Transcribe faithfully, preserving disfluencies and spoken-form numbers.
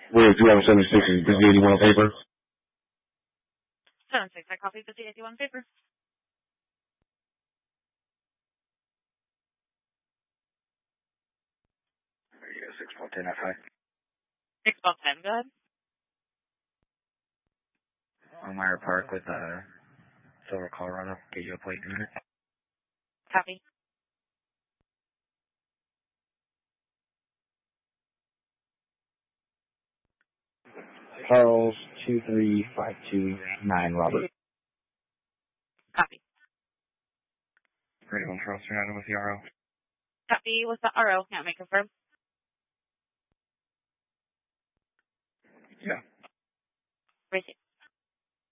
Where two hundred seventy-six is busy eighty-one on paper. seven six, I copy fifty eighty-one paper. Yeah, six one ten F I. six one ten, go ahead. Elmira Park with uh, Silver, Colorado. Get you a plate in it. Copy. Charles two three five two nine Robert. Copy. Great one, Charles United with the R O. Copy with the R O. Can't make confirm. Yeah. Receive.